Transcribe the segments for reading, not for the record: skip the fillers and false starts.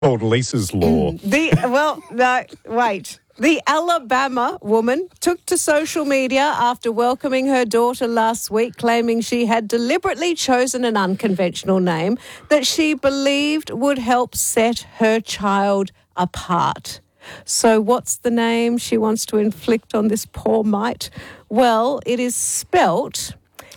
Called Lisa's Law. The Alabama woman took to social media after welcoming her daughter last week, claiming she had deliberately chosen an unconventional name that she believed would help set her child apart. So what's the name she wants to inflict on this poor mite? Well, it is spelt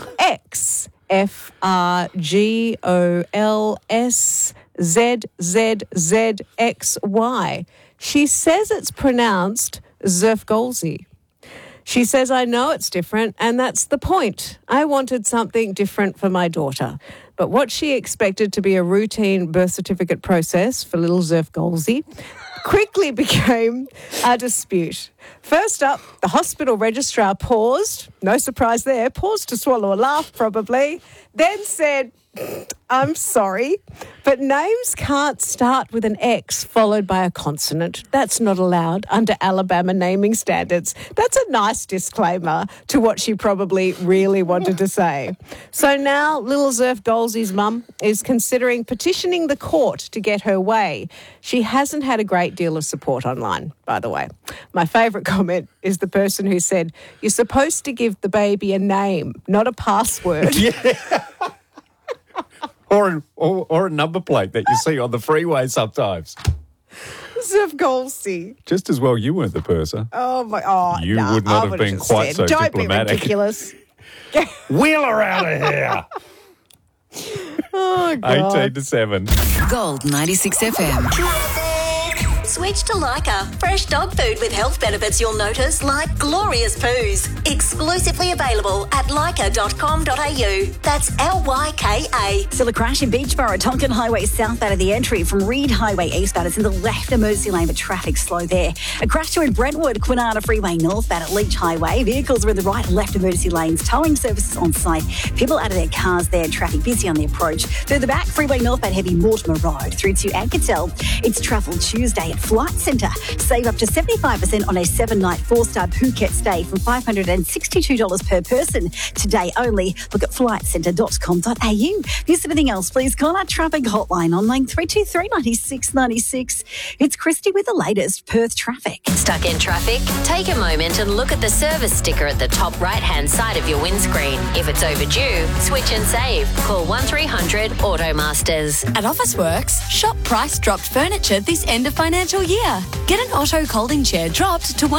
XFRGOLSZZZXY. She says it's pronounced Zerfgolzi. She says, I know it's different, and that's the point. I wanted something different for my daughter. But what she expected to be a routine birth certificate process for little Zerfgolzi quickly became a dispute. First up, the hospital registrar paused, no surprise there, paused to swallow a laugh probably, then said, I'm sorry, but names can't start with an X followed by a consonant. That's not allowed under Alabama naming standards. That's a nice disclaimer to what she probably really wanted to say. So now little Zerfgolzi's mum is considering petitioning the court to get her way. She hasn't had a great deal of support online, by the way. My favourite comment is the person who said, you're supposed to give the baby a name, not a password. Yeah. Or a number plate that you see on the freeway sometimes. Zerfgolzi. Just as well you weren't the purser. Oh, my... Oh, you would not have been quite so Don't diplomatic. Be ridiculous. Wheel her out of here. Oh, God. 18 to 7. Gold 96 FM. Switch to Leica. Fresh dog food with health benefits you'll notice, like glorious poos. Exclusively available at leica.com.au. That's LYKA. Still a crash in Beachborough, Tonkin Highway southbound of the entry from Reed Highway eastbound. It's in the left emergency lane, but traffic slow there. A crash too in Brentwood, Kwinana Freeway northbound at Leach Highway. Vehicles are in the right and left emergency lanes. Towing services on site. People out of their cars there. Traffic busy on the approach. Through the back, Freeway northbound heavy Mortimer Road. Through to Anketel. It's Travel Tuesday at Flight Centre. Save up to 75% on a 7-night 4-star Phuket stay from $562 per person. Today only. Look at flightcentre.com.au. Miss anything else, please call our traffic hotline on line 323 96 96. It's Christy with the latest Perth traffic. Stuck in traffic? Take a moment and look at the service sticker at the top right-hand side of your windscreen. If it's overdue, switch and save. Call 1300 Automasters. At Officeworks, shop price dropped furniture this end of financial year. Get an Otto Colding chair dropped to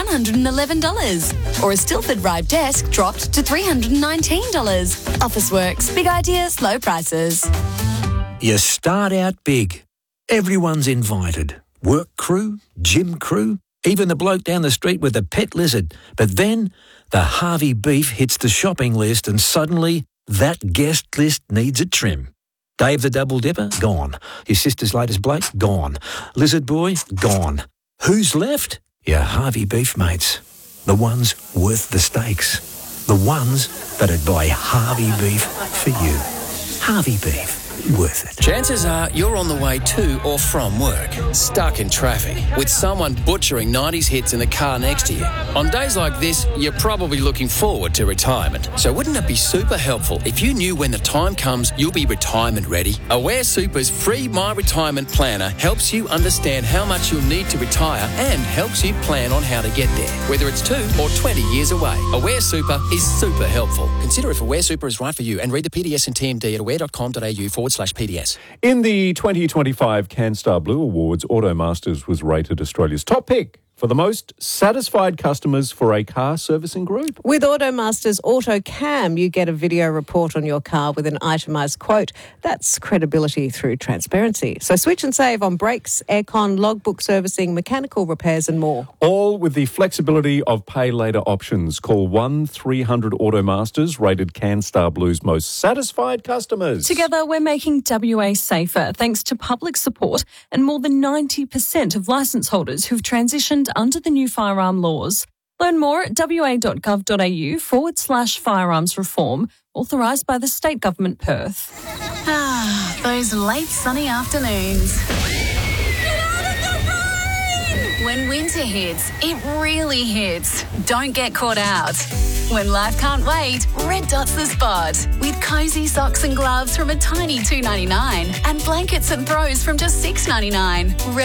$111. Or a Stilford Ride desk dropped to $319. Officeworks, big ideas, low prices. You start out big. Everyone's invited. Work crew, gym crew, even the bloke down the street with the pet lizard. But then the Harvey beef hits the shopping list and suddenly that guest list needs a trim. Dave the Double Dipper? Gone. Your sister's latest bloke? Gone. Lizard Boy? Gone. Who's left? Your Harvey beef mates. The ones worth the stakes. The ones that'd buy Harvey beef for you. Harvey beef. Worth it. Chances are you're on the way to or from work, stuck in traffic, with someone butchering 90s hits in the car next to you. On days like this, you're probably looking forward to retirement. So wouldn't it be super helpful if you knew when the time comes you'll be retirement ready? Aware Super's free My Retirement Planner helps you understand how much you'll need to retire and helps you plan on how to get there, whether it's 2 or 20 years away. Aware Super is super helpful. Consider if Aware Super is right for you and read the PDS and TMD at aware.com.au/PDS. In the 2025 CanStar Blue Awards, Automasters was rated Australia's top pick for the most satisfied customers for a car servicing group. With Automasters AutoCam, you get a video report on your car with an itemised quote. That's credibility through transparency. So switch and save on brakes, aircon, logbook servicing, mechanical repairs and more. All with the flexibility of pay later options. Call 1-300 Automasters, rated CanStar Blue's most satisfied customers. Together, we're making WA safer thanks to public support and more than 90% of licence holders who've transitioned under the new firearm laws. Learn more at wa.gov.au/firearms reform, authorised by the State Government Perth. Ah, those late sunny afternoons. Get out of the rain! When winter hits, it really hits. Don't get caught out. When life can't wait, Red Dot's the spot. With cosy socks and gloves from a tiny $2.99 and blankets and throws from just $6.99.